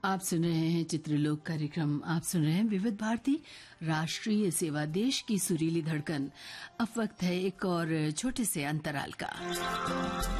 आप सुन रहे हैं चित्रलोक कार्यक्रम। आप सुन रहे हैं विविध भारती राष्ट्रीय सेवा, देश की सुरीली धड़कन। अब वक्त है एक और छोटे से अंतराल का।